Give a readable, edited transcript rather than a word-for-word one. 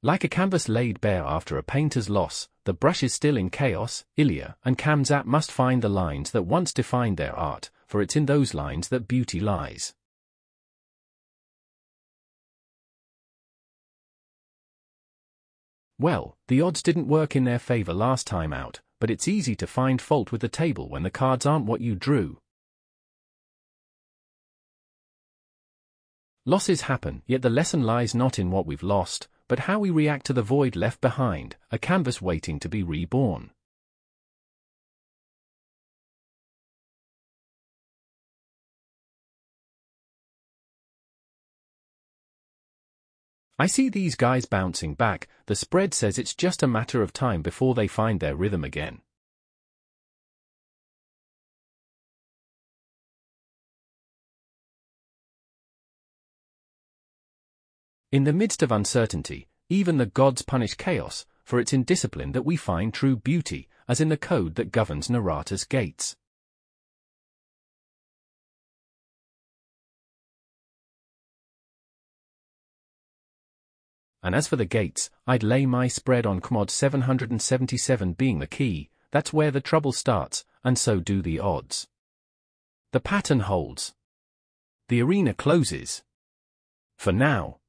Like a canvas laid bare after a painter's loss, the brush is still in chaos. Ilya and Khamzat must find the lines that once defined their art, for it's in those lines that beauty lies. Well, the odds didn't work in their favor last time out, but it's easy to find fault with the table when the cards aren't what you drew. Losses happen, yet the lesson lies not in what we've lost, but how we react to the void left behind, a canvas waiting to be reborn. I see these guys bouncing back. The spread says it's just a matter of time before they find their rhythm again. In the midst of uncertainty, even the gods punish chaos, for it's in discipline that we find true beauty, as in the code that governs Narata's gates. And as for the gates, I'd lay my spread on Kmod 777 being the key. That's where the trouble starts, and so do the odds. The pattern holds. The arena closes. For now.